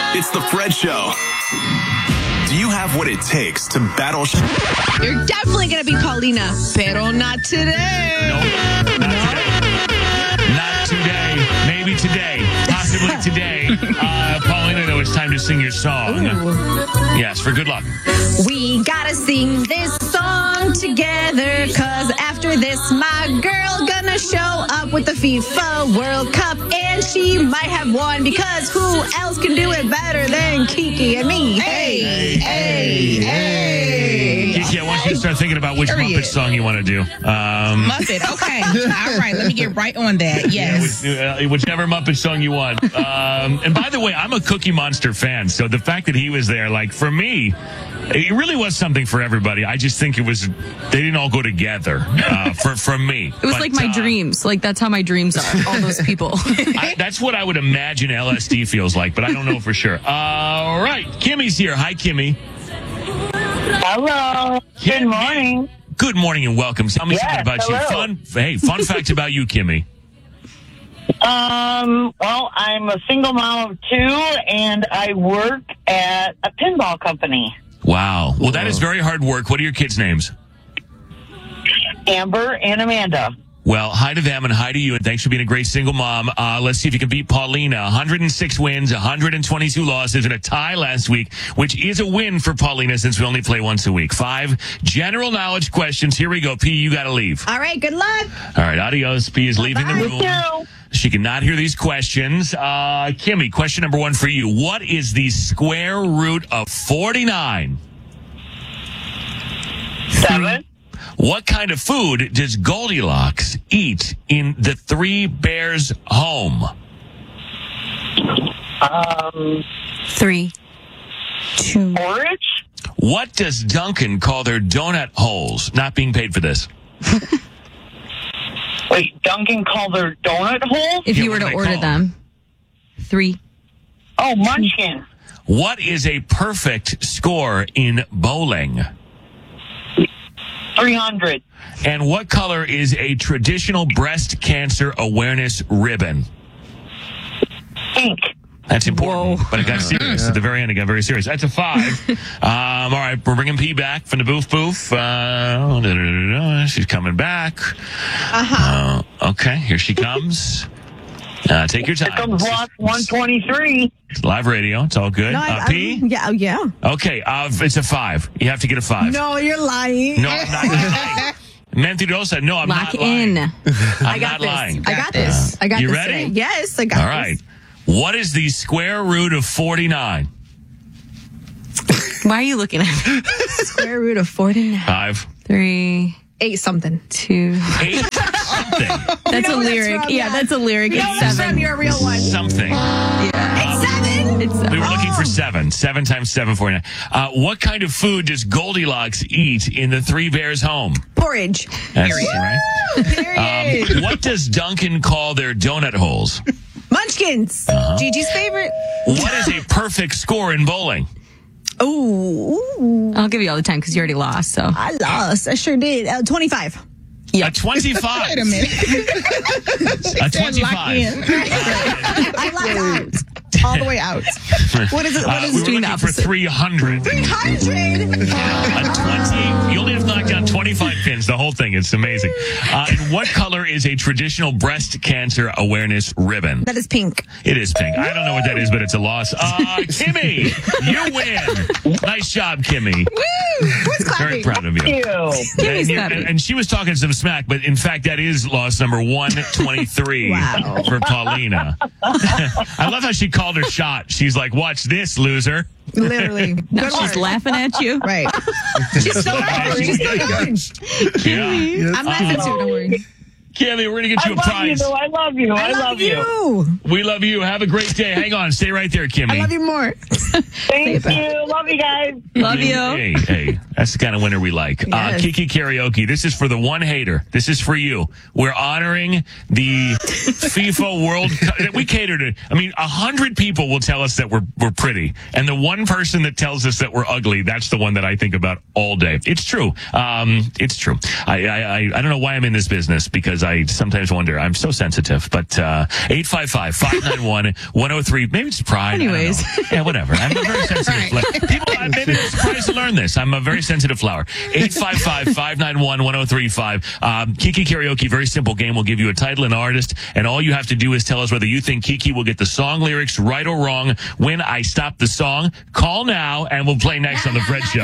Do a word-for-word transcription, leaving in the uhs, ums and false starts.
It's the Fred Show. Do you have what it takes to battle? Sh- You're definitely going to be Paulina, pero not today. Nope, not today. Not today. Maybe today. Possibly today. Uh, Paulina, though, it's time to sing your song. Ooh. Yes, for good luck. We gotta sing this song together, cause after this, my girl gonna show up with the FIFA World Cup, and she might have won, because who else can do it better than Kiki and me? Hey, hey, hey. Kiki, I want you to start thinking about which Period. Muppet song you want to do. Um, Muppet, okay. All right, let me get right on that. Yes. Yeah, which, uh, whichever Muppet song you want. Um, and by the way, I'm a Cookie Monster fan, so the fact that he was there, like, for me, it really was something for everybody. I just think it was, they didn't all go together uh, for from me. It was But, like my uh, dreams. Like, that's how my dreams are, all those people. I, that's what I would imagine L S D feels like, but I don't know for sure. Uh, all right, Kimmy's here. Hi, Kimmy. Hello. Good morning. Good morning and welcome. Tell me Yes, something about hello. you. Fun, hey, fun fact about you, Kimmy. Um, well, I'm a single mom of two, and I work at a pinball company. Wow. Well, that is very hard work. What are your kids' names? Amber and Amanda. Well, hi to them and hi to you, and thanks for being a great single mom. Uh, let's see if you can beat Paulina. one hundred six wins, one hundred twenty-two losses, and a tie last week, which is a win for Paulina since we only play once a week. Five general knowledge questions. Here we go. P, you got to leave. All right, good luck. All right, adios. P is leaving the Bye. room. Two. She cannot hear these questions. Uh, Kimmy, question number one for you. What is the square root of forty-nine? Seven. What kind of food does Goldilocks eat in the Three Bears home? Um, Three, two, porridge. What does Duncan call their donut holes? Not being paid for this. Wait, Duncan called their donut hole? if Yeah, you what were do to they order call them. Three. Oh, Munchkin. What is a perfect score in bowling? three hundred. And what color is a traditional breast cancer awareness ribbon? Pink. That's important, Whoa. but it got serious at the very end. It got very serious. That's a five. um, all right, we're bringing P back from the booth booth. Uh, da, da, da, da. She's coming back. Uh-huh. Uh, okay, here she comes. Uh, take your Here time. comes block one twenty-three. It's live radio. It's all good. No, I, uh, P? I, yeah, yeah. Okay, uh, it's a five. You have to get a five. No, you're lying. No, I'm not lying. Mentirosa, no, I'm Lock not lying. in. I'm I got not this. lying. I got this. I got You this. ready? today. Yes, I got All this. right. What is the square root of forty-nine? Why are you looking at me? Square root of forty-nine. Five. Three, Eight something. two. Eight something. That's know a what that's lyric. from, yeah, yeah. that's a lyric. You know It's that's seven. from your real one. Something. Yeah. Seven. It's We were seven. looking for seven. Seven times seven, forty-nine. Uh, what kind of food does Goldilocks eat in the Three Bears home? Porridge. That's right. Period. Um, what does Duncan call their donut holes? Munchkins. Uh-huh. Gigi's favorite. What is a perfect score in bowling? Ooh, I'll give you all the time because you already lost. So I lost. I sure did. Uh, twenty-five. A twenty-five. Wait a minute. A twenty-five. I locked out. All the way out. What is it? What Uh, is we were it? doing the looking for opposite. three hundred. three hundred. A twenty. You only have to knock down twenty-five pins. The whole thing. It's amazing. Uh, and what color is a traditional breast cancer awareness ribbon? That is pink. It is pink. I don't know what that is, but it's a loss. Uh, Kimmy, you win. Nice job, Kimmy. Woo! Who's Very clapping? proud of you. Ew. And, you- clapping. and- and she was talking some smack, but in fact, that is loss number one twenty-three Wow. for Paulina. I love how she called her shot. She's like, watch this, loser. Literally. now Good she's work. laughing at you. Right. She's still laughing. She's still going. Yeah. I'm laughing too. Don't worry. Kimmy, we're going to get I you a love you, prize. though. I love you. I, I love you. you. We love you. Have a great day. Hang on. Stay right there, Kimmy. I love you more. Thank you. Love you guys. Love you. Hey, hey, that's the kind of winner we like. Uh, Yes. Kiki Karaoke, this is for the one hater. This is for you. We're honoring the FIFA World Cup. We cater to, I mean, a hundred people will tell us that we're, we're pretty. And the one person that tells us that we're ugly, that's the one that I think about all day. It's true. Um, it's true. I, I, I, I don't know why I'm in this business because because I sometimes wonder. I'm so sensitive. But uh, eight five five, five nine one, one oh three. Maybe it's pride. Anyways. I don't know. Yeah, whatever. I'm a very sensitive. Right. Like, people, I, maybe they're surprised to learn this. I'm a very sensitive flower. eight five five, five nine one, one oh three five. Um, Kiki Karaoke, very simple game. We'll give you a title and artist, and all you have to do is tell us whether you think Kiki will get the song lyrics right or wrong when I stop the song. Call now, and we'll play next on The Fred Show.